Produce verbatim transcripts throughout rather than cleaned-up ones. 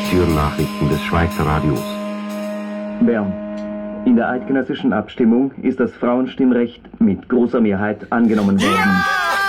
Redaktionnachrichten des Schweizer Radios. Bern. In der eidgenössischen Abstimmung ist das Frauenstimmrecht mit großer Mehrheit angenommen worden. Ja!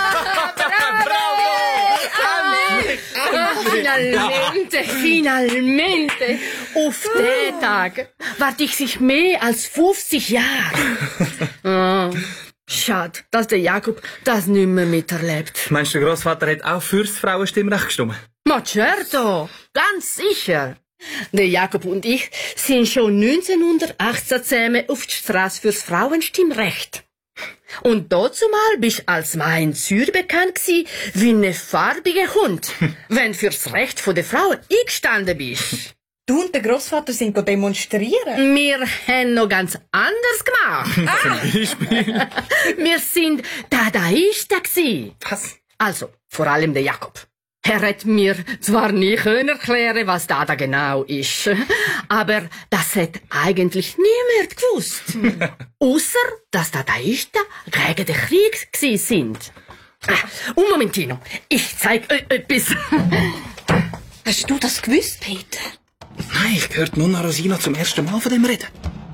Finalmente, finalmente, auf den Tag warte ich sich mehr als fünfzig Jahre. Oh, schade, dass der Jakob das nicht mehr miterlebt. Meinst du, der Grossvater hat auch fürs Frauenstimmrecht gestimmt? Ma certo, ganz sicher. Der Jakob und ich sind schon neunzehnhundertachtzehn zusammen auf die Straße fürs Frauenstimmrecht. Und dazumal bist du als Mann in Zürich bekannt gsi wie ne farbige Hund, wenn fürs Recht der Frauen eingestanden bist. Du und der Grossvater sind demonstrieren. Wir haben noch ganz anders gemacht. Ah. Zum Beispiel? Wir sind Dadaisten gsi. Was? Also, vor allem der Jakob. Er hat mir zwar nie können erklären, was Dada genau ist, aber das hat eigentlich niemand gewusst. Ausser, dass Dadaisten gegen den Krieg gsi sind. Ah, und Momentino, ich zeig euch etwas. Hast du das gewusst, Peter? Nein, ich hörte Nonna Rosina zum ersten Mal von dem reden.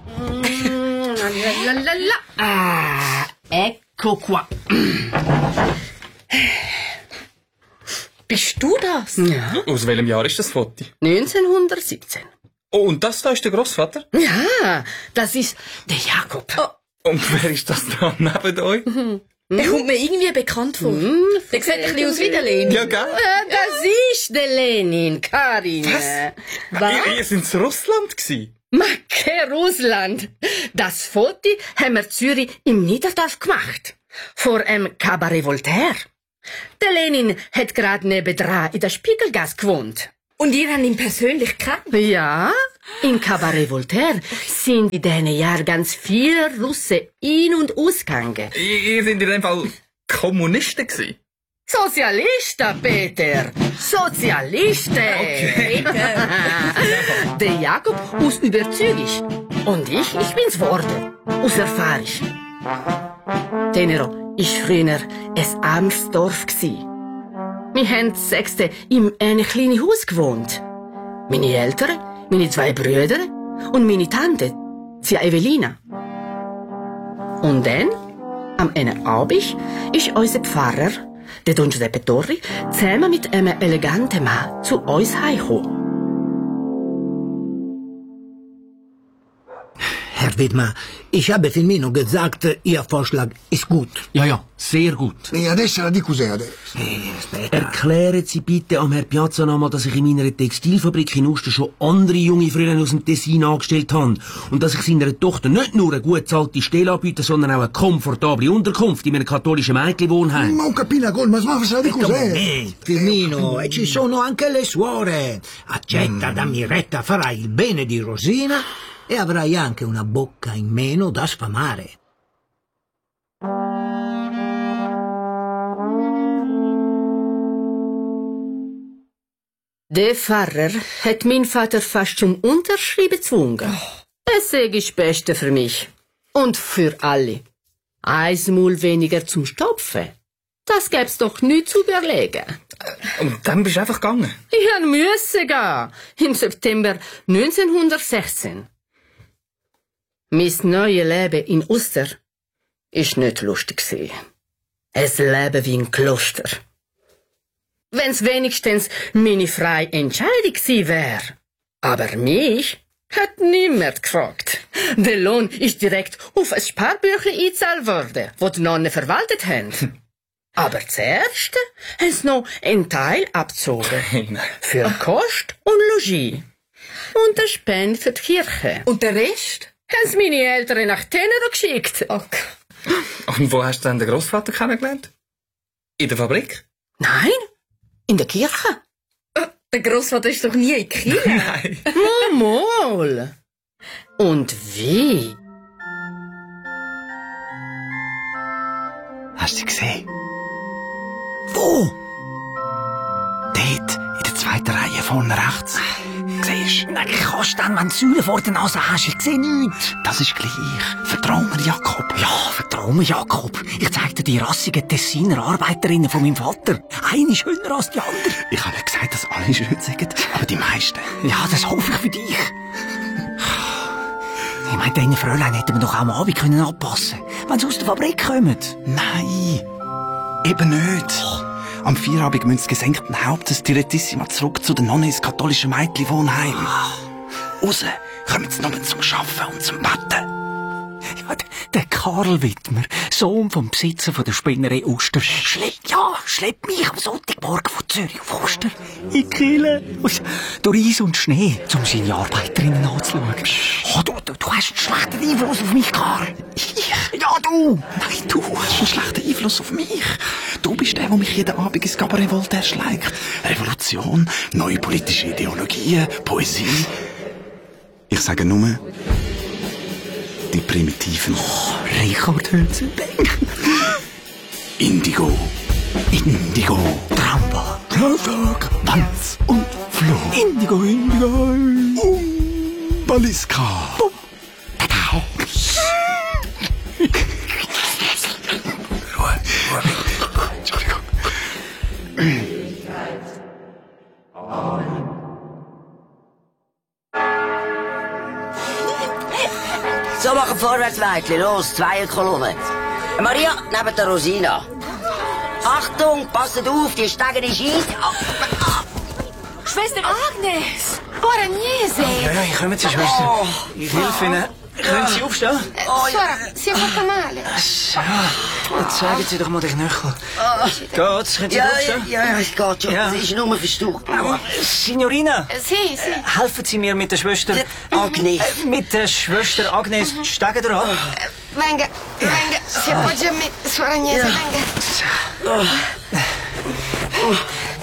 Lalalala. Ah, ecco qua. Bist du das? Ja. Aus welchem Jahr ist das Foto? neunzehnhundertsiebzehn. Oh, und das da ist der Grossvater? Ja, das ist der Jakob. Oh. Und wer ist das da neben euch? Der kommt mir irgendwie bekannt vor. Hm, der sieht ein bisschen aus wie der Lenin. Ja, gell? Ja, das ist der Lenin, Karin. Was? Ihr, ihr seid in Russland gsi? Macke Russland. Das Foto haben wir in Zürich im Niederdorf gemacht. Vor einem Cabaret Voltaire. Der Lenin hat gerade nebendran in der Spiegelgasse gewohnt. Und ihr habt ihn persönlich gekannt? Ja, in Cabaret Voltaire sind in diesen Jahren ganz viele Russen ein- und ausgegangen. Ihr, ihr seid in dem Fall Kommunisten gsi? Sozialisten, Peter! Sozialisten! Okay. Der Jakob aus Überzeugung. Und ich, ich bin's worden. Aus Erfahrung. Tenero ist früher ein armes Dorf gsi. Wir haben sechste in einem kleinen Haus gewohnt. Meine Eltern, meine zwei Brüder und meine Tante, sie Evelina. Und dann, am einen Abend, ist unser Pfarrer, der Don Giuseppe Torri, zusammen mit einem eleganten Mann zu uns heimgekommen. Herr Widmer, ich habe Firmino gesagt, Ihr Vorschlag ist gut. Ja, ja, sehr gut. E adesso la di cos'è adesso? Hey, aspetta. Erklären Sie bitte am Herrn Piazza nochmal, dass ich in meiner Textilfabrik in Uster schon andere junge Frauen aus dem Tessin angestellt habe. Und dass ich seiner Tochter nicht nur eine gut bezahlte Stelle anbiete, sondern auch eine komfortable Unterkunft in einem katholischen Mädchenwohnheim. Ma ho capito, Gold, ma sa di cos'è? Eh, Firmino, e ci sono anche le suore. Accetta Mm. dammi retta, farai il bene di Rosina e avrai anche una bocca in meno da sfamare. Der Pfarrer hat mein Vater fast zum Unterschreiben gezwungen. Es sei das Beste für mich. Und für alle. Eins Maul weniger zum Stopfen. Das gäb's doch nicht zu überlegen. Und dann bist du einfach gegangen? Ich musste gehen. Im September neunzehnhundertsechzehn. Mein neues Leben in Uster ist nicht lustig gewesen. Es Leben wie ein Kloster. Wenn's wenigstens meine freie Entscheidung gewesen wär. Aber mich hat niemand gefragt. Der Lohn ist direkt auf ein Sparbüchlein eingezahlt worden, das die Nonnen verwaltet haben. Aber zuerst haben sie noch einen Teil abgezogen. Für Kost und Logis. Und eine Spende für die Kirche. Und der Rest? Haben sie meine Eltern nach Tenero geschickt. Oh. Und wo hast du dann den Grossvater kennengelernt? In der Fabrik? Nein, in der Kirche. Der Grossvater ist doch nie in die Kirche. Nein. Mal. Und wie? Hast du sie gesehen? Wo? Dort, in der zweiten Reihe vorne rechts. Siehst du? Nein, kannst du dann, wenn du Säule vor der Nase hast? Ich sehe nichts. Das ist gleich. Vertrau mir, Jakob. Ja, vertrau mir, Jakob. Ich zeig dir die rassigen Tessiner Arbeiterinnen von meinem Vater. Eine schöner als die andere. Ich habe nicht gesagt, dass alle schön sind, aber die meisten. Ja, das hoffe ich für dich. Ich meine, deine Fräulein hätten wir doch auch am Abend können anpassen können, wenn sie aus der Fabrik kommen. Nein, eben nicht. Oh. Am Feierabend müssen sie gesenkten Hauptes Direttissima zurück zu den Nonnen ins katholische Mädchenwohnheim. Oh. Raus kommen sie nur zum Arbeiten und zum Betten. Ja, der Karl Wittmer, Sohn vom Besitzer von der Spinnerei Oster, schleppt, ja, schleppt mich am Sonntagmorgen von Zürich auf Oster in die Kille, durch Eis und Schnee, um seine Arbeiterinnen anzuschauen. Oh, du, du, du hast einen schlechten Einfluss auf mich, Karl. Ich? Ja, du. Nein, du hast einen schlechten Einfluss auf mich. Du bist der, der mich jeden Abend ins Cabaret Voltaire schlägt. Revolution, neue politische Ideologien, Poesie. Ich sage nur... die Primitiven. Oh, Richard Hülsenberg. Indigo. Indigo. Tramba. Trautag. Wanz und Floh. Indigo, Indigo. Um, Baliska. Bum. Ruhe, Ruhe. Entschuldigung. So, machen vorwärts, Mädchen. Los, Zweierkolonne. Maria, neben der Rosina. Achtung, passet auf, die Stege ist Eis. Ah, ah. Schwester Agnes! Bolognese! Ja, ja, ich komme jetzt, Schwester. Oh. Ich helfe Ihnen. Können Sie aufstehen? Oh, Sora, si è fatta male. So, jetzt zeigen Sie doch mal den Knöchel. Oh. Geht's? Können Sie ja, aufstehen? Ja, ja, es geht schon. Ja. Es ist nur verstaucht. Signorina? Si, si. Helfen Sie mir mit der Schwester... Agnes. Äh, mit der Schwester Agnes. Mhm. Steigen dran. Venga, venga. Si appoggia a me, Suor Agnese, venga. Oh. Oh.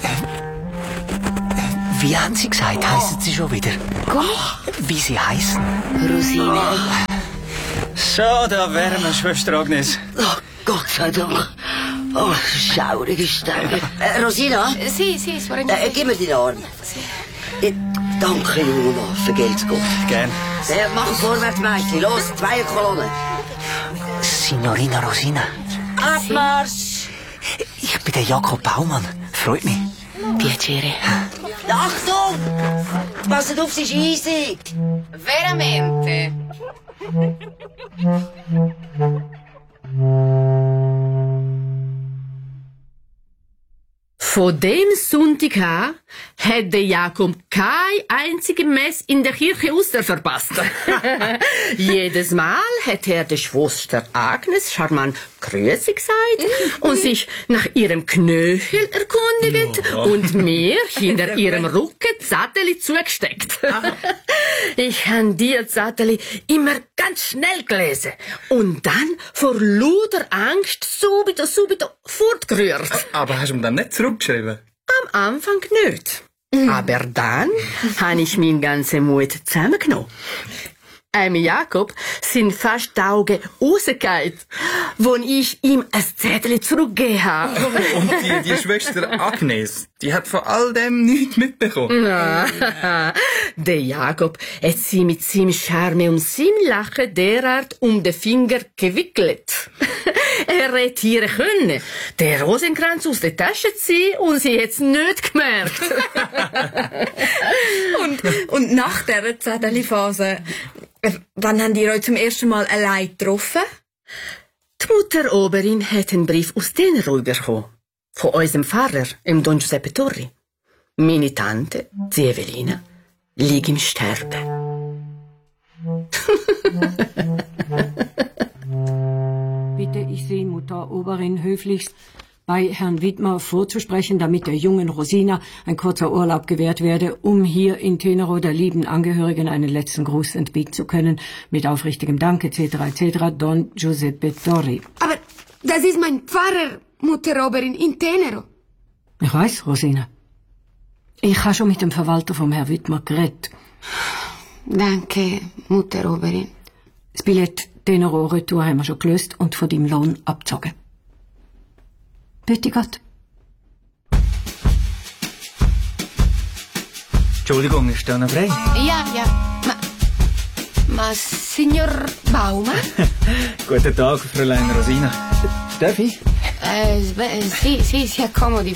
Wie haben Sie gesagt, heissen Sie schon wieder? Come? Wie Sie heißen? Rosine. So, da wären wir, Schwester Agnes. Oh, Gott sei Dank. Oh, schaurige Stelle. Äh, Rosina? Si, si, Suor Agnese. Äh, gib mir deinen Arm. Si. Äh, danke, junge Mann. Vergelt's Gott. Gern. Äh, mach vorwärts, Mädchen. Los, Zweierkolonne. Signorina Rosina. Abmarsch! Ich bin der Jakob Baumann. Freut mich. Piacere. Achtung! Passet auf, sie ist eisig. Veramente. Von dem Sonntag an hat der Jakob kein einzige Mess in der Kirche Oster verpasst. Jedes Mal hat er der Schwester Agnes charmant Grüße gesagt und sich nach ihrem Knöchel erkundigt no. und mir hinter ihrem Rücken Zettel zugesteckt. Ich habe die Zettel immer ganz schnell gelesen und dann vor lauter Angst subito, subito fortgerührt. Aber hast du ihm dann nicht zurückgeschrieben? Am Anfang nicht. Mhm. Aber dann habe ich meinen ganzen Mut zusammengenommen. Einem Jakob sind fast die Augen rausgefallen, wo ich ihm ein Zettel zurückgegeben habe. Und die, die Schwester Agnes, die hat von all dem nichts mitbekommen. Na, der Jakob hat sie mit seinem Charme und seinem Lachen derart um den Finger gewickelt. Er hätte hier können, den Rosenkranz aus der Tasche ziehen und sie hat es nicht gemerkt. und, und nach dieser Zettelphase, wann habt ihr euch zum ersten Mal allein getroffen? Die Mutter Oberin hat einen Brief aus Tenero bekommen. Von unserem Pfarrer, dem Don Giuseppe Torri. Meine Tante, die Evelina, liegt im Sterben. Bitte ich Sie, Mutter Oberin, höflichst bei Herrn Wittmer vorzusprechen, damit der jungen Rosina ein kurzer Urlaub gewährt werde, um hier in Tenero der lieben Angehörigen einen letzten Gruß entbieten zu können. Mit aufrichtigem Dank et cetera et cetera Don Giuseppe Torri. Aber das ist mein Pfarrer, Mutter Oberin, in Tenero. Ich weiß, Rosina. Ich habe schon mit dem Verwalter vom Herrn Wittmer geredet. Danke, Mutter Oberin. Das Billett Tenero Retour haben wir schon gelöst und von deinem Lohn abgezogen. Bitte Gott. Entschuldigung, ist da noch frei? Ja, ja. Ma, ma Signor Baumann? Guten Tag, Fräulein Rosina. Darf ich? Äh, sì, sì, sia comodi.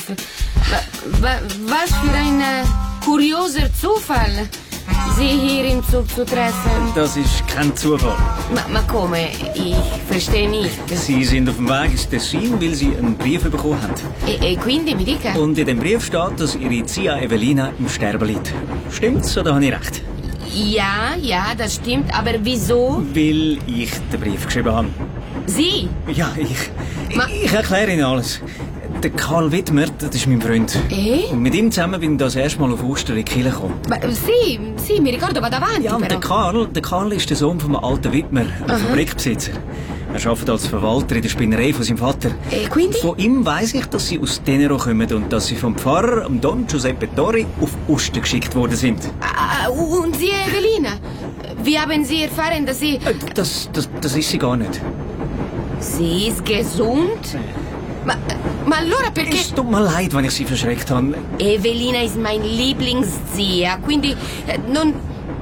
Wa, was für ein äh, kurioser Zufall, Sie hier im Zug zu treffen. Das ist kein Zufall. Ma, ma come? Ich verstehe nicht. Sie sind auf dem Weg ins Tessin, weil Sie einen Brief bekommen haben. E, e quindi mi dica? Und in dem Brief steht, dass Ihre Zia Evelina im Sterben liegt. Stimmt's, oder habe ich recht? Ja, ja, das stimmt. Aber wieso? Weil ich den Brief geschrieben habe. Sie? Ja, ich. Ma ich erkläre Ihnen alles. Der Karl Wittmer, das ist mein Freund. Eh? Und mit ihm zusammen bin ich das erste Mal auf Ostern in die Kirche gekommen. Ma, sì, sì, mi ricordo, va davanti. Ja, und der Karl, der Karl ist der Sohn vom alten Wittmer, einem Fabrikbesitzer. Er arbeitet als Verwalter in der Spinnerei von seinem Vater. E quindi? Von ihm weiss ich, dass sie aus Tenero kommen und dass sie vom Pfarrer, Don Giuseppe Tori, auf Ostern geschickt worden sind. Ah, und Sie, Evelina? Wie haben Sie erfahren, dass Sie... Das, das, das ist sie gar nicht. Sie ist gesund? Ma, ma allora perché... Es tut mir leid, wenn ich Sie verschreckt habe. Evelina ist mein Lieblingszia, quindi eh, non...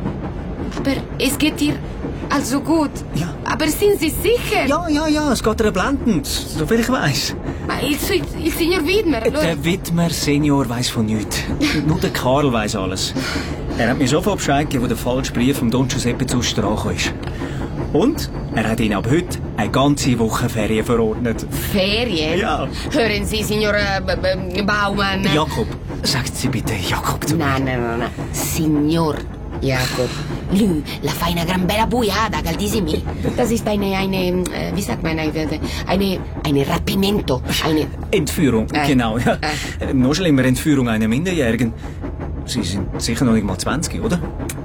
Aber es geht ihr also gut. Ja. Aber sind Sie sicher? Ja, ja, ja, es geht ihr blendend, soviel ich weiss. Ma il, il Signor Widmer, allora... Der Wittmer Senior weiss von nichts. Nur der Karl weiss alles. Er hat mir sofort Bescheid gegeben, wo der falsche Brief von Don Giuseppe zu Ostern angekommen ist. Und er hat Ihnen ab heute eine ganze Woche Ferien verordnet. Ferien? Ja. Hören Sie, Signor äh, Baumann. Jakob, sagt Sie bitte Jakob zu mir. Nein, nein, nein, nein. Signor Jakob. Lui, la fa una gran bella buiada, caldissimi. Das ist eine, eine, äh, wie sagt man, eine, eine, eine Rapimento. Eine... Entführung, äh, genau, ja. Äh. Noch schlimmer, Entführung einer Minderjährigen. Sie sind sicher noch nicht mal zwanzig, oder?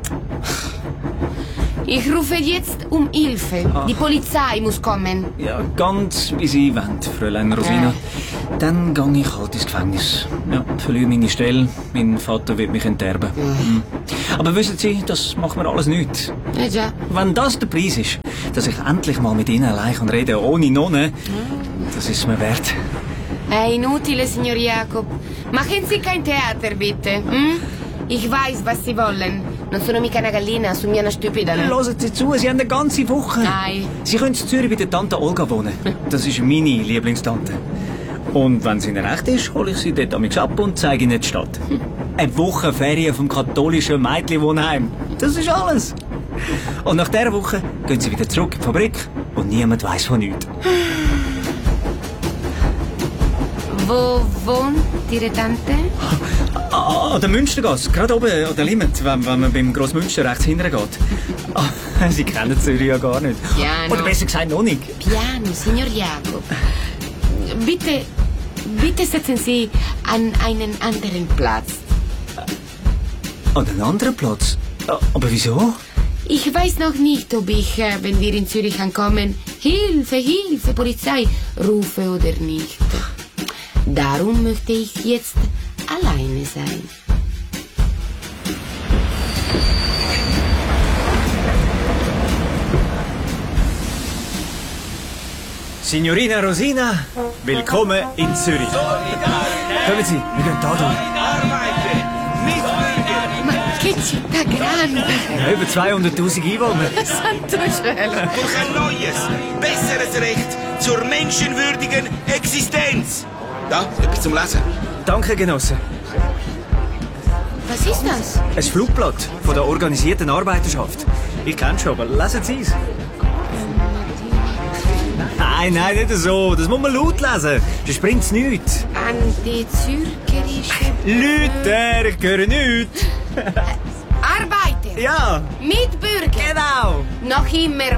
Ich rufe jetzt um Hilfe. Ach. Die Polizei muss kommen. Ja, ganz wie Sie wollen, Fräulein Rosina. Äh. Dann gehe ich halt ins Gefängnis. Ja, verliere meine Stelle. Mein Vater wird mich enterben. Äh. Mhm. Aber wissen Sie, das macht mir alles nichts. Ja, ja. Wenn das der Preis ist, dass ich endlich mal mit Ihnen allein kann reden ohne Nonne, das ist mir wert. È inutile, Signor Jakob. Machen Sie kein Theater, bitte. Hm? Ich weiß, was Sie wollen. Non sono mica una gallina, sono una stupida. Ne? Hören Sie zu, Sie haben eine ganze Woche. Nein. Sie können in Zürich bei der Tante Olga wohnen. Das ist meine Lieblingstante. Und wenn sie Ihnen recht ist, hole ich Sie dort am ab und zeige Ihnen die Stadt. Eine Woche Ferien vom katholischen Mädchenwohnheim. Das ist alles. Und nach dieser Woche gehen Sie wieder zurück in die Fabrik und niemand weiss von nichts. Wo wohnt Ihre Tante? Ah, an der Münstergasse, gerade oben an der Limit, wenn, wenn man beim Grossmünster rechts hinten geht. Ah, Sie kennen Zürich ja gar nicht. Piano. Oder besser gesagt noch nicht. Piano, Signor Jakob. Bitte, bitte setzen Sie an einen anderen Platz. An einen anderen Platz? Aber wieso? Ich weiß noch nicht, ob ich, äh, wenn wir in Zürich ankommen, Hilfe, Hilfe, Polizei rufe oder nicht. Darum möchte ich jetzt alleine sein. Signorina Rosina, willkommen in Zürich. Kommen Sie, wir gehen da durch. Ma che città grande! Ja, über zweihunderttausend Einwohner. Santo cielo! Durch ein neues, besseres Recht zur menschenwürdigen Existenz. Da, etwas zum Lesen. Danke, Genosse. Was ist das? Ein Flugblatt von der organisierten Arbeiterschaft. Ich kenne schon, aber lesen Sie es. Nein, nein, nicht so. Das muss man laut lesen. Sonst bringt es nichts. Antizürcherische... Leute, ich höre nichts. Arbeiter! Ja! Mitbürger! Genau! Noch immer